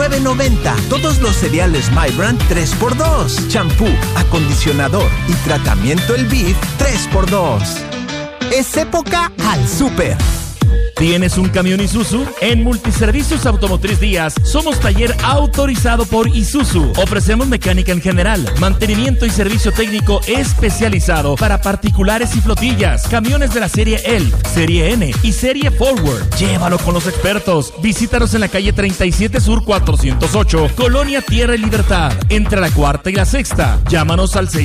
$9.90. Todos los cereales My Brand 3x2. Champú, acondicionador y tratamiento El Beef 3x2. Es época al súper. ¿Tienes un camión Isuzu? En Multiservicios Automotriz Díaz somos taller autorizado por Isuzu. Ofrecemos mecánica en general, mantenimiento y servicio técnico especializado para particulares y flotillas, camiones de la serie Elf, serie N y serie Forward. Llévalo con los expertos. Visítanos en la calle 37 Sur 408, Colonia Tierra y Libertad, entre la cuarta y la sexta. Llámanos al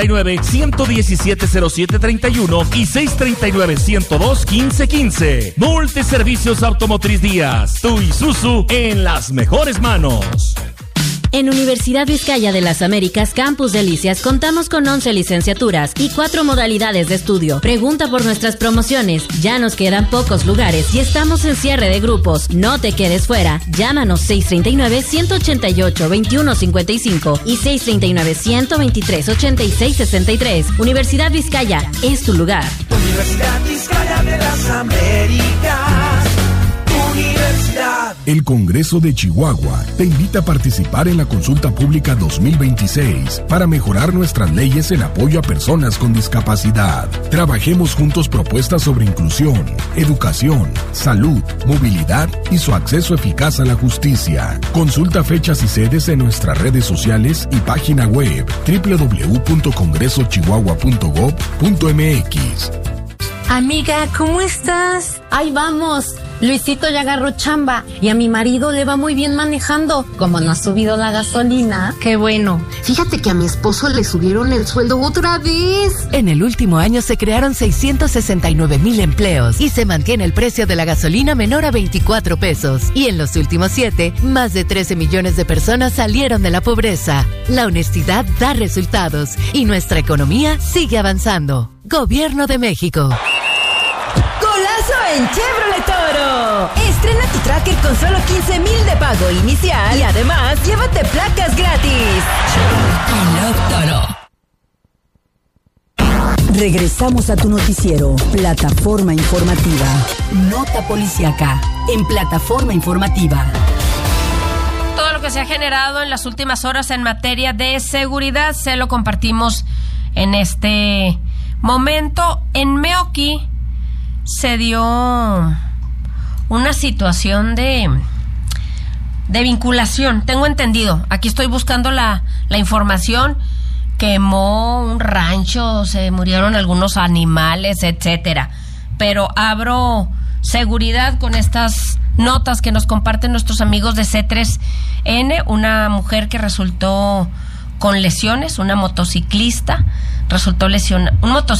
639-117-0731 y 639-102-1515. Multiservicios Automotriz Díaz, tu Isuzu en las mejores manos. En Universidad Vizcaya de las Américas, Campus Delicias, contamos con 11 licenciaturas y 4 modalidades de estudio. Pregunta por nuestras promociones. Ya nos quedan pocos lugares y estamos en cierre de grupos. No te quedes fuera. Llámanos 639-188-2155 y 639-123-8663. Universidad Vizcaya es tu lugar. Universidad Vizcaya de las Américas. Universidad. El Congreso de Chihuahua te invita a participar en la consulta pública 2026 para mejorar nuestras leyes en apoyo a personas con discapacidad. Trabajemos juntos propuestas sobre inclusión, educación, salud, movilidad y su acceso eficaz a la justicia. Consulta fechas y sedes en nuestras redes sociales y página web www.congresochihuahua.gov.mx. Amiga, ¿cómo estás? Ahí vamos. Luisito ya agarró chamba y a mi marido le va muy bien manejando. Como no ha subido la gasolina. Qué bueno. Fíjate que a mi esposo le subieron el sueldo otra vez. En el último año se crearon 669,000 empleos y se mantiene el precio de la gasolina menor a 24 pesos. Y en los últimos 7, más de 13 millones de personas salieron de la pobreza. La honestidad da resultados y nuestra economía sigue avanzando. Gobierno de México. ¡Golazo en Chevrolet Toro! Estrena tu Tracker con solo 15,000 de pago inicial y además llévate placas gratis. Chevrolet Toro. Regresamos a tu noticiero, Plataforma Informativa. Nota policíaca en Plataforma Informativa. Todo lo que se ha generado en las últimas horas en materia de seguridad se lo compartimos en este momento. En Meoqui se dio una situación de vinculación, tengo entendido, aquí estoy buscando la información. Quemó un rancho, se murieron algunos animales, etcétera. Pero abro seguridad con estas notas que nos comparten nuestros amigos de C3N. Una mujer que resultó con lesiones, una motociclista resultó lesionado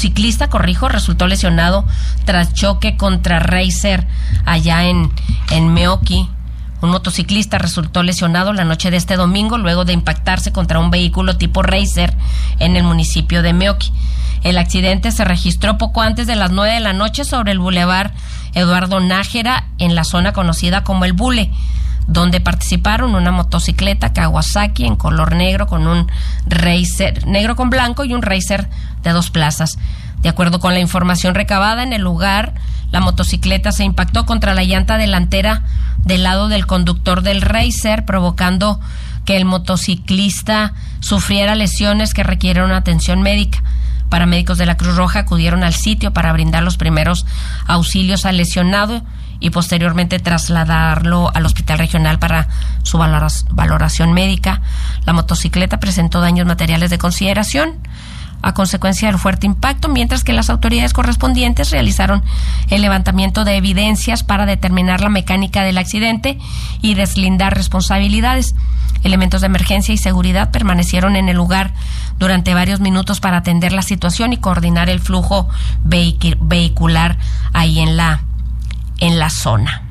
tras choque contra Racer allá en Meoqui. Un motociclista resultó lesionado la noche de este domingo luego de impactarse contra un vehículo tipo Racer en el municipio de Meoqui. El accidente se registró poco antes de las 9 de la noche sobre el bulevar Eduardo Nájera en la zona conocida como El Bule, donde participaron una motocicleta Kawasaki en color negro con un Racer negro con blanco y un Racer de 2 plazas. De acuerdo con la información recabada en el lugar, la motocicleta se impactó contra la llanta delantera del lado del conductor del Racer, provocando que el motociclista sufriera lesiones que requirieron atención médica. Paramédicos de la Cruz Roja acudieron al sitio para brindar los primeros auxilios al lesionado y posteriormente trasladarlo al hospital regional para su valoración médica. La motocicleta presentó daños materiales de consideración a consecuencia del fuerte impacto, mientras que las autoridades correspondientes realizaron el levantamiento de evidencias para determinar la mecánica del accidente y deslindar responsabilidades. Elementos de emergencia y seguridad permanecieron en el lugar durante varios minutos para atender la situación y coordinar el flujo vehicular ahí en la zona.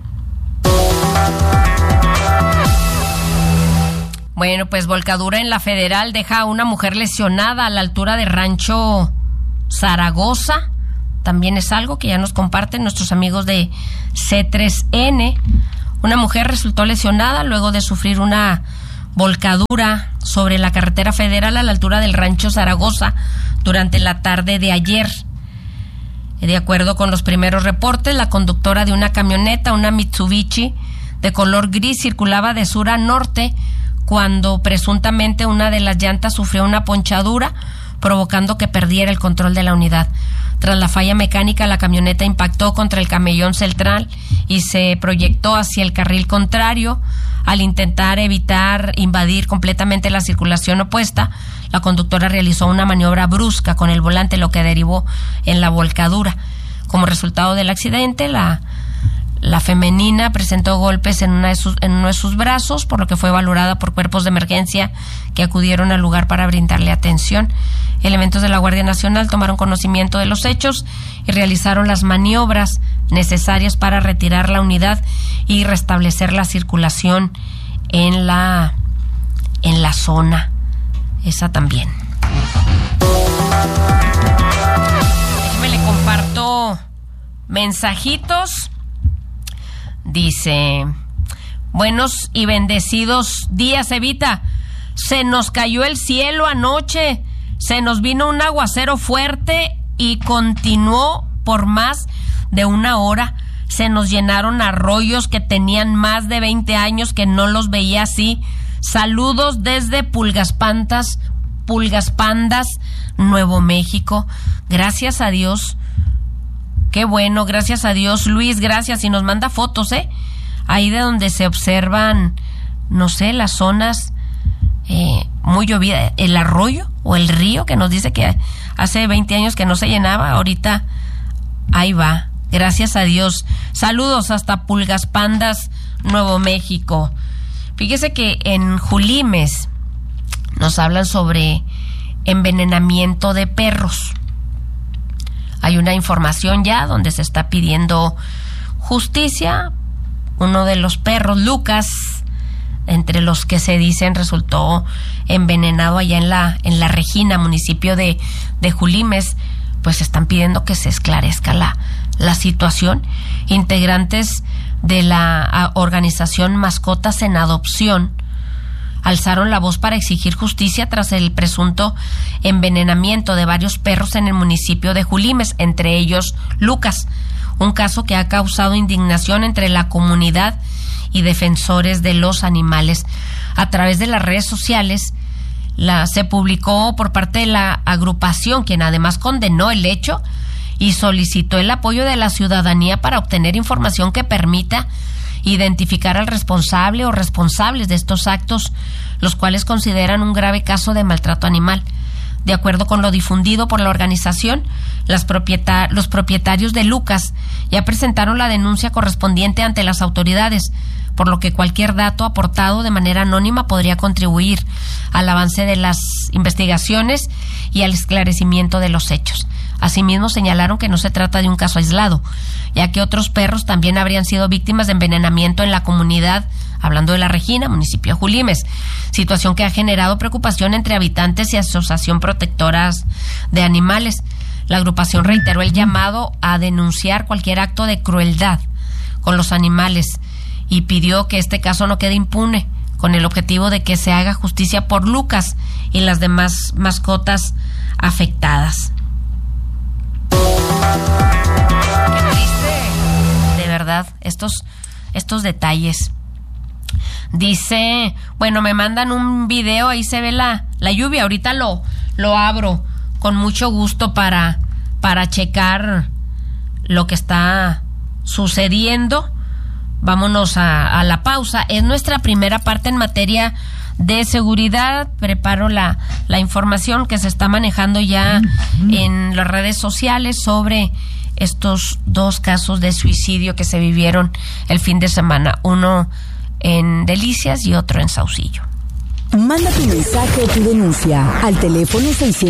Bueno, pues volcadura en la Federal deja a una mujer lesionada a la altura de Rancho Zaragoza. También es algo que ya nos comparten nuestros amigos de C3N. Una mujer resultó lesionada luego de sufrir una volcadura sobre la carretera federal a la altura del Rancho Zaragoza durante la tarde de ayer. De acuerdo con los primeros reportes, la conductora de una camioneta, una Mitsubishi de color gris circulaba de sur a norte cuando presuntamente una de las llantas sufrió una ponchadura, provocando que perdiera el control de la unidad. Tras la falla mecánica, la camioneta impactó contra el camellón central y se proyectó hacia el carril contrario. Al intentar evitar invadir completamente la circulación opuesta, la conductora realizó una maniobra brusca con el volante, lo que derivó en la volcadura. Como resultado del accidente, la femenina presentó golpes en uno de sus brazos, por lo que fue valorada por cuerpos de emergencia que acudieron al lugar para brindarle atención. Elementos de la Guardia Nacional tomaron conocimiento de los hechos y realizaron las maniobras necesarias para retirar la unidad y restablecer la circulación en la zona. Esa también. Déjeme le comparto mensajitos. Dice: buenos y bendecidos días, Evita. Se nos cayó el cielo anoche, se nos vino un aguacero fuerte y continuó por más de una hora. Se nos llenaron arroyos que tenían más de 20 años que no los veía así. Saludos desde Pulgas Pandas, Nuevo México. Gracias a Dios. Qué bueno, gracias a Dios. Luis, gracias. Y nos manda fotos, ahí de donde se observan, no sé, las zonas muy llovidas. El arroyo o el río que nos dice que hace 20 años que no se llenaba. Ahorita ahí va. Gracias a Dios. Saludos hasta Pulgas Pandas, Nuevo México. Fíjese que en Julimes nos hablan sobre envenenamiento de perros. Hay una información ya donde se está pidiendo justicia. Uno de los perros, Lucas, entre los que se dicen resultó envenenado allá en la Regina, municipio de Julimes. Pues están pidiendo que se esclarezca la situación. Integrantes de la organización Mascotas en Adopción alzaron la voz para exigir justicia tras el presunto envenenamiento de varios perros en el municipio de Julimes, entre ellos Lucas, un caso que ha causado indignación entre la comunidad y defensores de los animales. A través de las redes sociales se publicó por parte de la agrupación, quien además condenó el hecho y solicitó el apoyo de la ciudadanía para obtener información que permita identificar al responsable o responsables de estos actos, los cuales consideran un grave caso de maltrato animal. De acuerdo con lo difundido por la organización, los propietarios de Lucas ya presentaron la denuncia correspondiente ante las autoridades, por lo que cualquier dato aportado de manera anónima podría contribuir al avance de las investigaciones y al esclarecimiento de los hechos. Asimismo, señalaron que no se trata de un caso aislado, ya que otros perros también habrían sido víctimas de envenenamiento en la comunidad, hablando de la Regina, municipio de Julimes, situación que ha generado preocupación entre habitantes y asociación protectoras de animales. La agrupación reiteró el llamado a denunciar cualquier acto de crueldad con los animales y pidió que este caso no quede impune, con el objetivo de que se haga justicia por Lucas y las demás mascotas afectadas. Qué triste, de verdad, estos detalles. Dice, bueno, me mandan un video, ahí se ve la lluvia, ahorita lo abro con mucho gusto para checar lo que está sucediendo. Vámonos a la pausa. Es nuestra primera parte en materia de seguridad. Preparo la información que se está manejando ya en las redes sociales sobre estos dos casos de suicidio que se vivieron el fin de semana, uno en Delicias y otro en Saucillo. Manda tu mensaje o tu denuncia al teléfono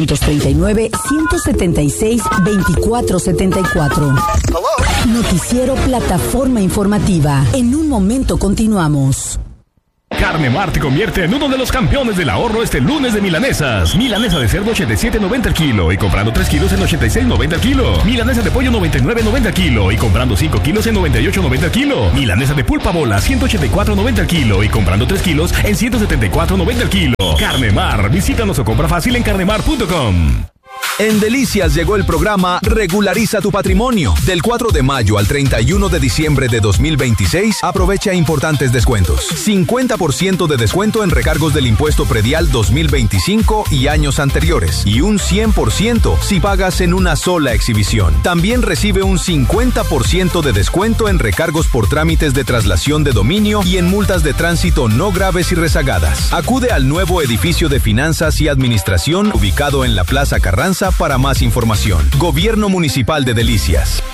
639-176-2474. Noticiero Plataforma Informativa. En un momento continuamos. Carnemar te convierte en uno de los campeones del ahorro este lunes de milanesas. Milanesa de cerdo 87.90 el kilo y comprando 3 kilos en 86.90 el kilo. Milanesa de pollo 99.90 el kilo y comprando 5 kilos en 98.90 el kilo. Milanesa de pulpa bola 184.90 el kilo y comprando 3 kilos en 174.90 el kilo. Carnemar, visítanos o compra fácil en carnemar.com. En Delicias llegó el programa Regulariza tu Patrimonio. Del 4 de mayo al 31 de diciembre de 2026, aprovecha importantes descuentos. 50% de descuento en recargos del impuesto predial 2025 y años anteriores. Y un 100% si pagas en una sola exhibición. También recibe un 50% de descuento en recargos por trámites de traslación de dominio y en multas de tránsito no graves y rezagadas. Acude al nuevo edificio de Finanzas y Administración ubicado en la Plaza Carranza para más información. Gobierno Municipal de Delicias.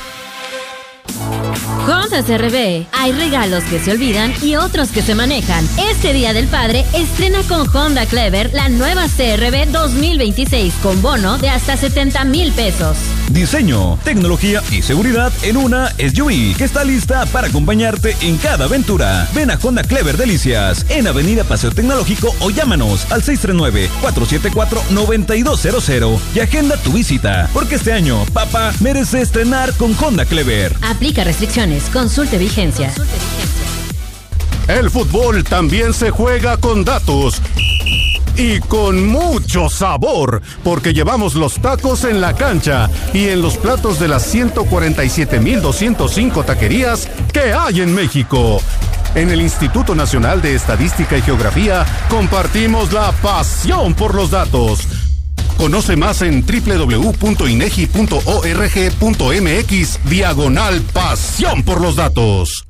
Honda CR-V. Hay regalos que se olvidan y otros que se manejan. Este Día del Padre, estrena con Honda Clever la nueva CR-V 2026 con bono de hasta 70,000 pesos. Diseño, tecnología y seguridad en una SUV que está lista para acompañarte en cada aventura. Ven a Honda Clever Delicias en Avenida Paseo Tecnológico o llámanos al 639-474-9200 y agenda tu visita, porque este año papá merece estrenar con Honda Clever. Aplica restricciones. Consulte vigencia. El fútbol también se juega con datos. Y con mucho sabor, porque llevamos los tacos en la cancha y en los platos de las 147,205 taquerías que hay en México. En el Instituto Nacional de Estadística y Geografía compartimos la pasión por los datos. Conoce más en www.inegi.org.mx/pasión por los datos.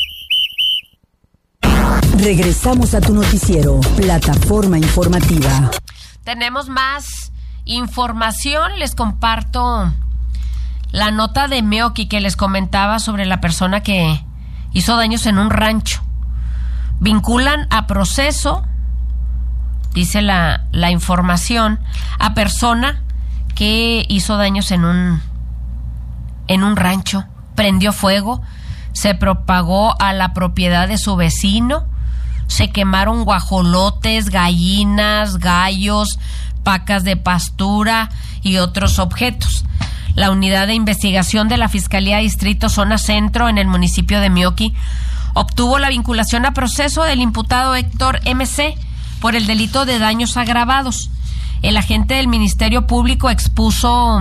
Regresamos a tu noticiero, Plataforma Informativa. Tenemos más información. Les comparto la nota de Meoqui que les comentaba sobre la persona que hizo daños en un rancho. Vinculan a proceso, dice la información, a persona que hizo daños en un rancho, prendió fuego, se propagó a la propiedad de su vecino, se quemaron guajolotes, gallinas, gallos, vacas de pastura y otros objetos. La unidad de investigación de la Fiscalía Distrito Zona Centro en el municipio de Meoqui obtuvo la vinculación a proceso del imputado Héctor MC por el delito de daños agravados. El agente del Ministerio Público expuso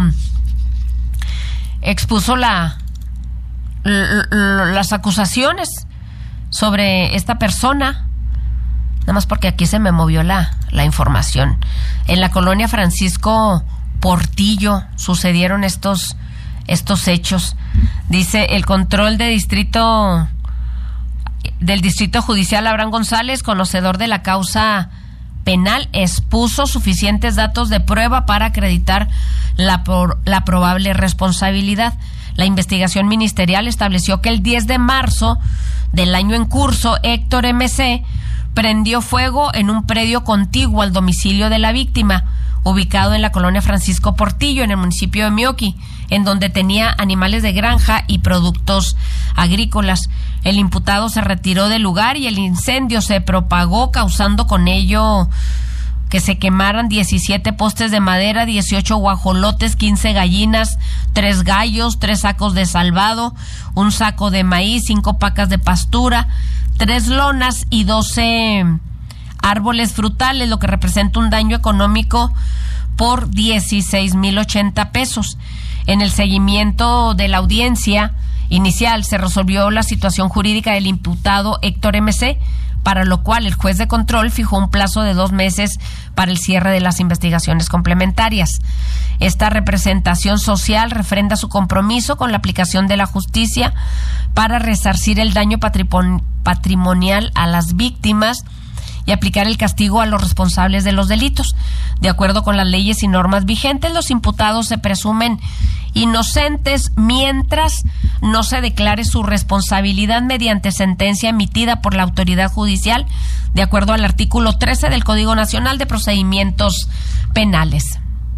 las acusaciones sobre esta persona, nada más porque aquí se me movió la información. En la colonia Francisco Portillo sucedieron estos hechos. Dice el control del Distrito Judicial Abraham González, conocedor de la causa penal, expuso suficientes datos de prueba para acreditar la probable responsabilidad. La investigación ministerial estableció que el 10 de marzo del año en curso, Héctor MC prendió fuego en un predio contiguo al domicilio de la víctima, ubicado en la colonia Francisco Portillo, en el municipio de Meoqui, en donde tenía animales de granja y productos agrícolas. El imputado se retiró del lugar y el incendio se propagó, causando con ello que se quemaran 17 postes de madera, 18 guajolotes, 15 gallinas, 3 gallos, 3 sacos de salvado, un saco de maíz, 5 pacas de pastura, 3 lonas y 12 árboles frutales, lo que representa un daño económico por 16,080 pesos. En el seguimiento de la audiencia inicial se resolvió la situación jurídica del imputado Héctor MC, para lo cual el juez de control fijó un plazo de 2 meses para el cierre de las investigaciones complementarias. Esta representación social refrenda su compromiso con la aplicación de la justicia para resarcir el daño patrimonial a las víctimas y aplicar el castigo a los responsables de los delitos. De acuerdo con las leyes y normas vigentes, los imputados se presumen inocentes mientras no se declare su responsabilidad mediante sentencia emitida por la autoridad judicial, de acuerdo al artículo 13 del Código Nacional de Procedimientos Penales.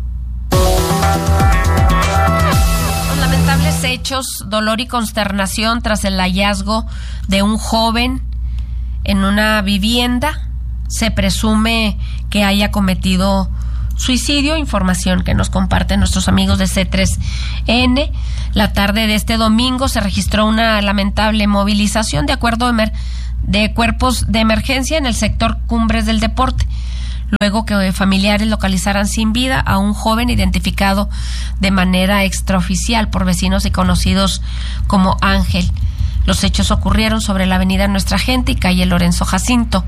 Los lamentables hechos, dolor y consternación tras el hallazgo de un joven en una vivienda. Se presume que haya cometido suicidio, información que nos comparten nuestros amigos de C3N. La tarde de este domingo se registró una lamentable movilización de cuerpos de emergencia en el sector Cumbres del Deporte. luego que familiares localizaran sin vida a un joven identificado de manera extraoficial por vecinos y conocidos como Ángel. Los hechos ocurrieron sobre la avenida Nuestra Gente y calle Lorenzo Jacinto,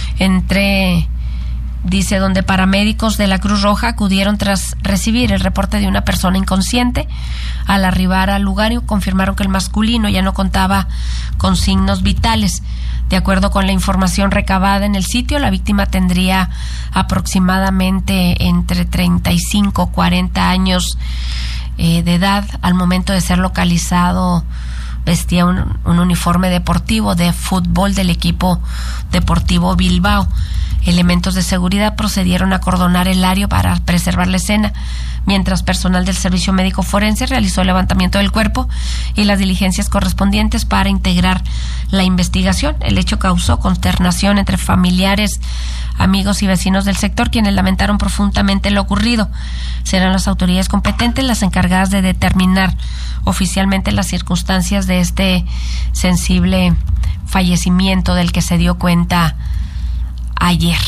donde paramédicos de la Cruz Roja acudieron tras recibir el reporte de una persona inconsciente. Al arribar al lugar confirmaron que el masculino ya no contaba con signos vitales. De acuerdo con la información recabada en el sitio, la víctima tendría aproximadamente entre 35 y 40 años de edad. Al momento de ser localizado, vestía un uniforme deportivo de fútbol del equipo deportivo Bilbao. Elementos de seguridad procedieron a acordonar el área para preservar la escena, mientras personal del Servicio Médico Forense realizó el levantamiento del cuerpo y las diligencias correspondientes para integrar la investigación. El hecho causó consternación entre familiares, amigos y vecinos del sector, quienes lamentaron profundamente lo ocurrido. Serán las autoridades competentes las encargadas de determinar oficialmente las circunstancias de este sensible fallecimiento del que se dio cuenta ayer.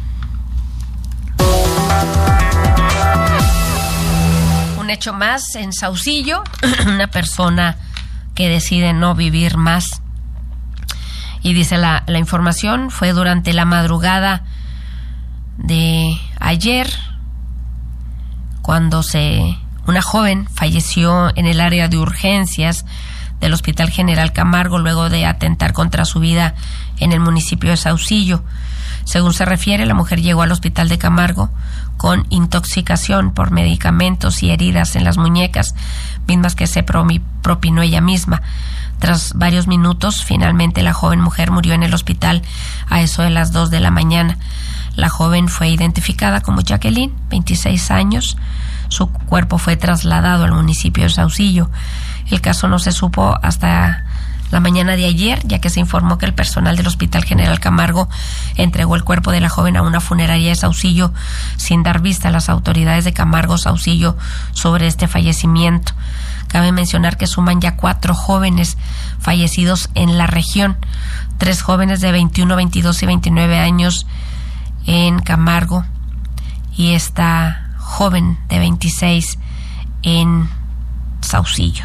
Un hecho más en Saucillo, una persona que decide no vivir más. Y dice la información, fue durante la madrugada de ayer cuando una joven falleció en el área de urgencias del Hospital General Camargo luego de atentar contra su vida en el municipio de Saucillo. Según se refiere, la mujer llegó al hospital de Camargo con intoxicación por medicamentos y heridas en las muñecas, mismas que se propinó ella misma. Tras varios minutos, finalmente la joven mujer murió en el hospital a eso de las 2 de la mañana. La joven fue identificada como Jacqueline, 26 años. Su cuerpo fue trasladado al municipio de Saucillo. El caso no se supo hasta la mañana de ayer, ya que se informó que el personal del Hospital General Camargo entregó el cuerpo de la joven a una funeraria de Saucillo sin dar vista a las autoridades de Camargo Saucillo sobre este fallecimiento. Cabe mencionar que suman ya 4 jóvenes fallecidos en la región, 3 jóvenes de 21, 22 y 29 años en Camargo y esta joven de 26 en Saucillo.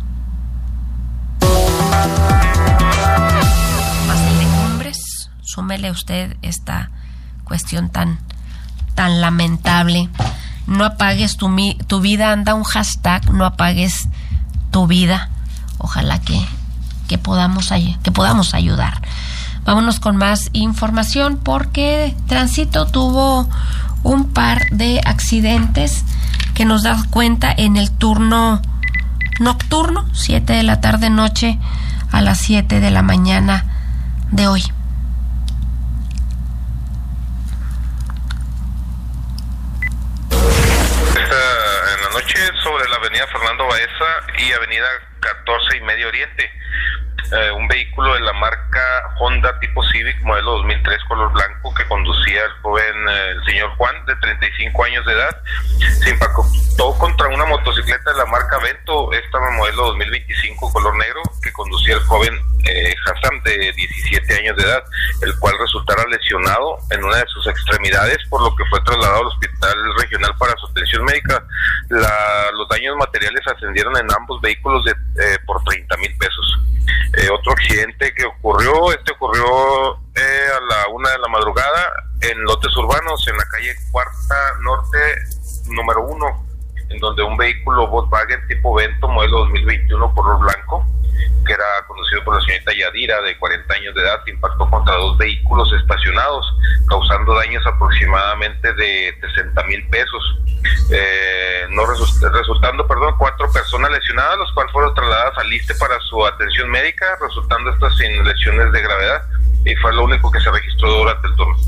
Más en Legumbres, súmele usted esta cuestión tan lamentable. No apagues tu vida, anda un hashtag, no apagues tu vida. Ojalá que podamos ayudar. Vámonos con más información porque Tránsito tuvo un par de accidentes que nos da cuenta en el turno nocturno, 7 de la tarde noche a las 7 de la mañana de hoy. En la noche sobre la avenida Fernando Baeza y avenida 14 y Medio Oriente, un vehículo de la marca Honda tipo Civic modelo 2003 color blanco que conducía el joven, el señor Juan, de 35 años de edad, se impactó contra una motocicleta de la marca Vento, esta modelo 2025 color negro, que conducía el joven Hassan, de 17 años de edad, el cual resultara lesionado en una de sus extremidades, por lo que fue trasladado al hospital regional para su atención médica. Los daños materiales ascendieron en ambos vehículos por 30,000 pesos. Otro accidente que ocurrió a la 1 de la madrugada en lotes urbanos en la calle Cuarta Norte número 1, en donde un vehículo Volkswagen tipo Vento modelo 2021 color blanco, que era conducido por la señorita Yadira, de 40 años de edad, impactó contra 2 vehículos estacionados, causando daños aproximadamente de 60,000 pesos, resultando 4 personas lesionadas, las cuales fueron trasladadas al ISSSTE para su atención médica, resultando estas sin lesiones de gravedad, y fue lo único que se registró durante el turno.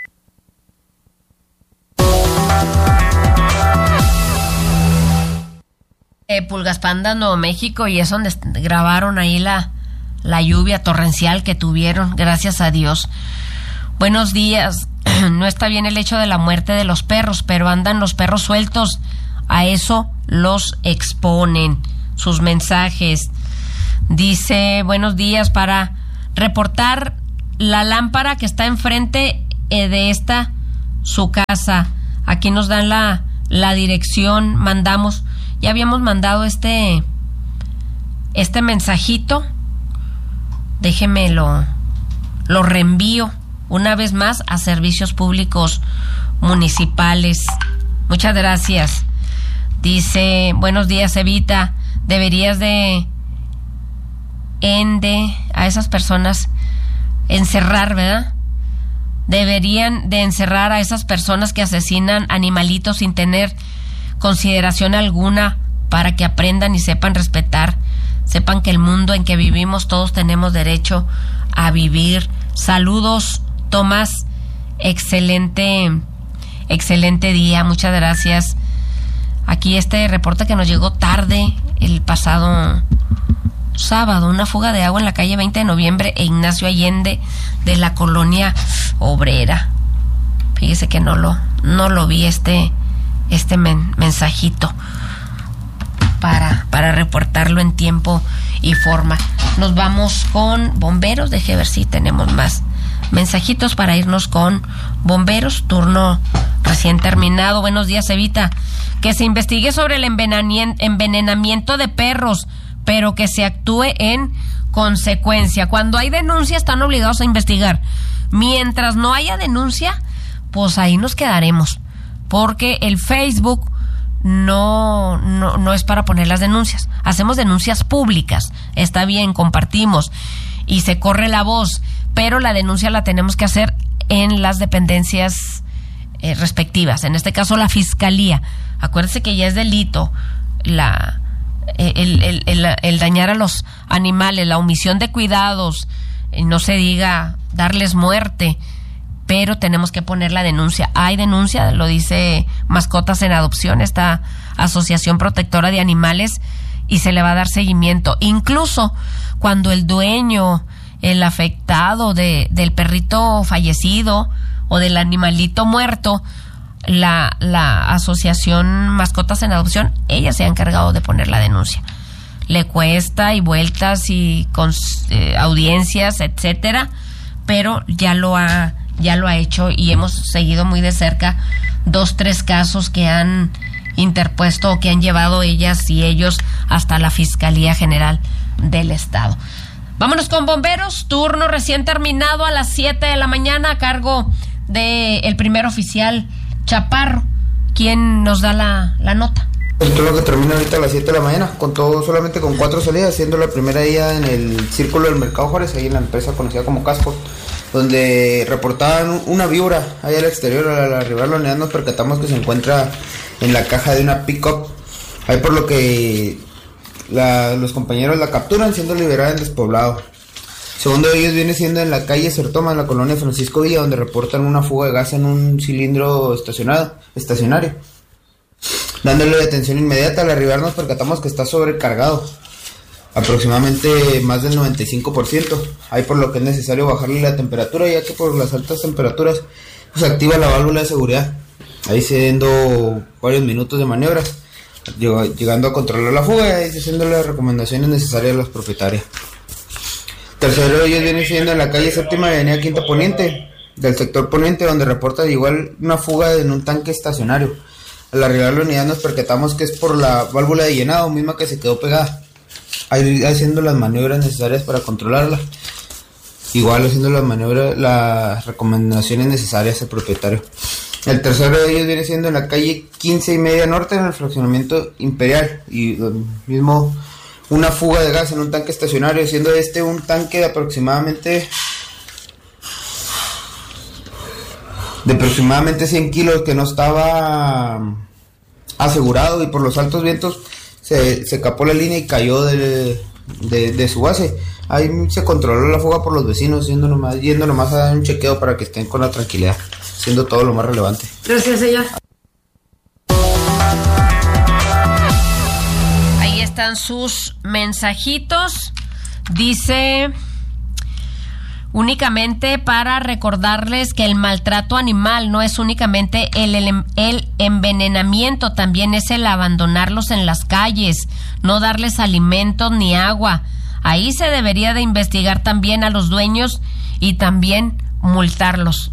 Pulgas Panda, Nuevo México, y es donde grabaron ahí la lluvia torrencial que tuvieron, gracias a Dios. Buenos días. No está bien el hecho de la muerte de los perros, pero andan los perros sueltos. A eso los exponen sus mensajes. Dice, buenos días, para reportar la lámpara que está enfrente de esta su casa. Aquí nos dan la dirección, ya habíamos mandado este mensajito. Déjeme lo reenvío una vez más a Servicios Públicos Municipales. Muchas gracias. Dice, buenos días, Evita, deberías a esas personas encerrar, ¿verdad? Deberían de encerrar a esas personas que asesinan animalitos sin tener consideración alguna, para que aprendan y sepan respetar, sepan que el mundo en que vivimos todos tenemos derecho a vivir. Saludos, Tomás, excelente día, muchas gracias. Aquí este reporte que nos llegó tarde el pasado sábado, una fuga de agua en la calle 20 de noviembre e Ignacio Allende de la colonia obrera. Fíjese que no lo vi este mensajito para reportarlo en tiempo y forma. Nos vamos con bomberos, deje ver si tenemos más mensajitos para irnos con bomberos, turno recién terminado. Buenos días, Evita. Que se investigue sobre el envenenamiento de perros, pero que se actúe en consecuencia. Cuando hay denuncia están obligados a investigar. Mientras no haya denuncia, pues ahí nos quedaremos, porque el Facebook no es para poner las denuncias. Hacemos denuncias públicas, está bien, compartimos y se corre la voz, pero la denuncia la tenemos que hacer en las dependencias respectivas, en este caso la Fiscalía. Acuérdense que ya es delito el dañar a los animales, la omisión de cuidados, no se diga darles muerte, pero tenemos que poner la denuncia. Hay denuncia, lo dice Mascotas en Adopción, esta asociación protectora de animales, y se le va a dar seguimiento. Incluso cuando el dueño, el afectado del perrito fallecido o del animalito muerto, la asociación Mascotas en Adopción, ella se ha encargado de poner la denuncia. Le cuesta y vueltas y con audiencias, etcétera, pero ya lo ha hecho y hemos seguido muy de cerca 2-3 casos que han interpuesto o que han llevado ellas y ellos hasta la Fiscalía General del Estado. Vámonos con bomberos, turno recién terminado a las 7 de la mañana a cargo del primer oficial Chaparro. ¿Quién nos da la nota? El turno que termina ahorita a las 7 de la mañana, solamente con 4 salidas, siendo la primera día en el Círculo del Mercado Juárez, ahí en la empresa conocida como Casco, donde reportaban una víbora ahí al exterior. Al arribar la unidad nos percatamos que se encuentra en la caja de una pick-up, ahí por lo que los compañeros la capturan, siendo liberada en despoblado. Segundo de ellos viene siendo en la calle Sertoma, en la colonia Francisco Villa, donde reportan una fuga de gas en un cilindro estacionario. Dándole atención inmediata, al arribar nos percatamos que está sobrecargado, aproximadamente más del 95%. Ahí por lo que es necesario bajarle la temperatura, ya que por las altas temperaturas pues activa la válvula de seguridad. Ahí siendo varios minutos de maniobras, llegando a controlar la fuga y haciendo las recomendaciones necesarias a los propietarios. Tercero de ellos viene siendo en la calle Séptima de Avenida Quinta Poniente, del sector Poniente, donde reporta igual una fuga en un tanque estacionario. Al arribar la unidad nos percatamos que es por la válvula de llenado misma que se quedó pegada. Ahí haciendo las maniobras necesarias para controlarla. Igual haciendo las recomendaciones necesarias al propietario. El tercero de ellos viene siendo en la calle 15 y media norte, en el fraccionamiento Imperial, y mismo una fuga de gas en un tanque estacionario, siendo un tanque de aproximadamente 100 kilos que no estaba asegurado, y por los altos vientos se capó la línea y cayó de su base. Ahí se controló la fuga por los vecinos, yendo nomás a dar un chequeo para que estén con la tranquilidad, siendo todo lo más relevante. Gracias, señor. Ahí están sus mensajitos. Dice: únicamente para recordarles que el maltrato animal no es únicamente el envenenamiento, también es el abandonarlos en las calles, no darles alimentos ni agua. Ahí se debería de investigar también a los dueños y también multarlos.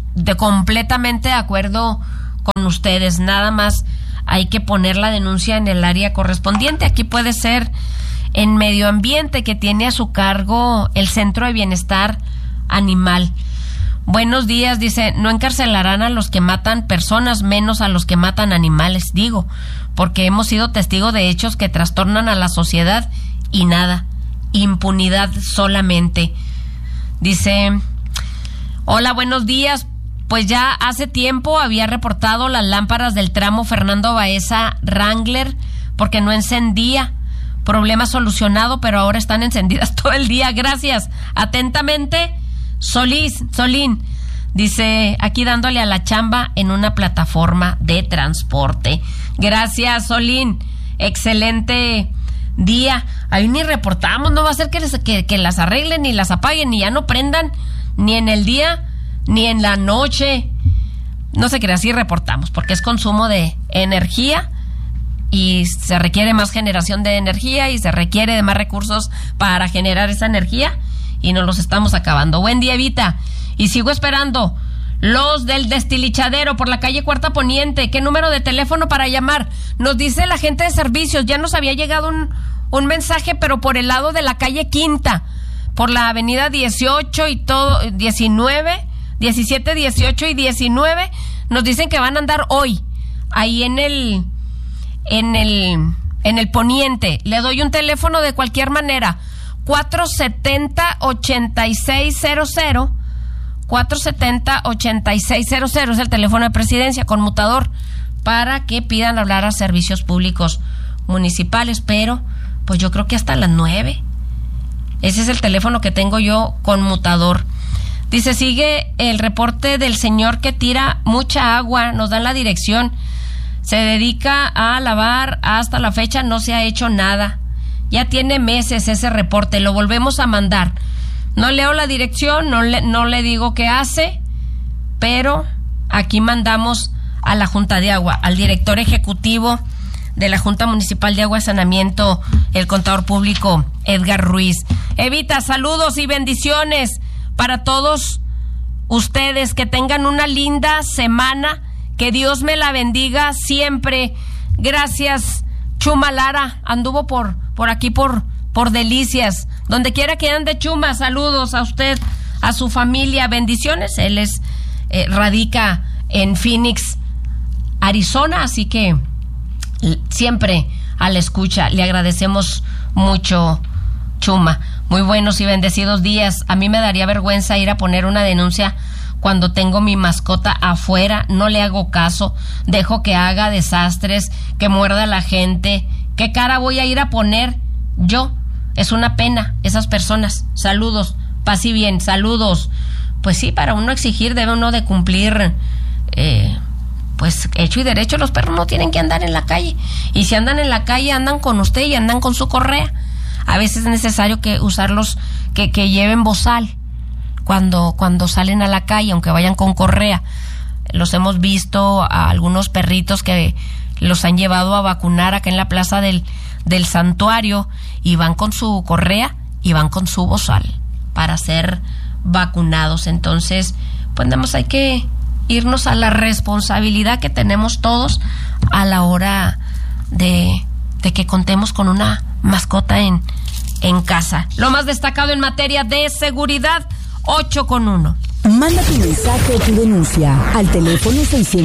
completamente de acuerdo con ustedes. Nada más hay que poner la denuncia en el área correspondiente. Aquí puede ser en medio ambiente, que tiene a su cargo el Centro de Bienestar Animal. Buenos días, dice, no encarcelarán a los que matan personas, menos a los que matan animales, digo, porque hemos sido testigos de hechos que trastornan a la sociedad y nada, impunidad solamente. Dice, hola, buenos días, pues ya hace tiempo había reportado las lámparas del tramo Fernando Baeza Wrangler porque no encendía. Problema solucionado, pero ahora están encendidas todo el día. Gracias. Atentamente, Solín. Dice, aquí dándole a la chamba en una plataforma de transporte. Gracias, Solín. Excelente día. Ahí ni reportamos, no va a ser que las arreglen ni las apaguen ni ya no prendan ni en el día ni en la noche. No se crea, así reportamos, porque es consumo de energía y se requiere más generación de energía y se requiere de más recursos para generar esa energía y nos los estamos acabando. Buen día, Evita. Y sigo esperando los del destilichadero por la calle Cuarta Poniente. ¿Qué número de teléfono para llamar? Nos dice la gente de servicios, ya nos había llegado un mensaje, pero por el lado de la calle Quinta, por la avenida 18 y todo, 19, 17, 18 y 19, nos dicen que van a andar hoy, ahí en el poniente. Le doy un teléfono de cualquier manera, 470-8600, 470-8600 es el teléfono de presidencia, conmutador, para que pidan hablar a servicios públicos municipales, pero pues yo creo que hasta las 9. Ese es el teléfono que tengo yo, conmutador. Dice, sigue el reporte del señor que tira mucha agua, nos dan la dirección, se dedica a lavar, hasta la fecha no se ha hecho nada. Ya tiene meses ese reporte, lo volvemos a mandar. No leo la dirección, no le digo qué hace, pero aquí mandamos a la Junta de Agua, al director ejecutivo de la Junta Municipal de Agua y Saneamiento, el contador público Edgar Ruiz. Evita, saludos y bendiciones para todos ustedes, que tengan una linda semana, que Dios me la bendiga siempre. Gracias, Chuma Lara, anduvo por aquí por Delicias, donde quiera que ande Chuma, saludos a usted, a su familia, bendiciones. Él radica en Phoenix, Arizona, así que siempre a la escucha, le agradecemos mucho, Chuma. Muy buenos y bendecidos días. A mí me daría vergüenza ir a poner una denuncia cuando tengo mi mascota afuera, no le hago caso, dejo que haga desastres, que muerda a la gente. ¿Qué cara voy a ir a poner yo? Es una pena, esas personas. Saludos, paz y bien, saludos. Pues sí, para uno exigir debe uno de cumplir, pues hecho y derecho. Los perros no tienen que andar en la calle, y si andan en la calle andan con usted y andan con su correa. A veces es necesario que usarlos, que lleven bozal cuando salen a la calle, aunque vayan con correa. Los hemos visto a algunos perritos que los han llevado a vacunar acá en la plaza del santuario, y van con su correa y van con su bozal para ser vacunados. Entonces, pues nada más hay que irnos a la responsabilidad que tenemos todos a la hora de que contemos con una mascota en casa. Lo más destacado en materia de seguridad, 8:1. Manda tu mensaje o tu denuncia al teléfono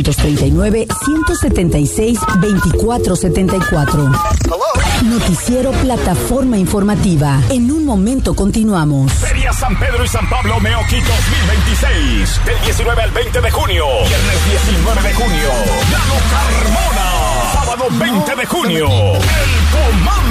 639-176-2474. Noticiero Plataforma Informativa. En un momento continuamos. Feria San Pedro y San Pablo Meoqui 2026. Del 19 al 20 de junio. Viernes 19 de junio. Llano Carmona. Sábado 20 de junio. El Comando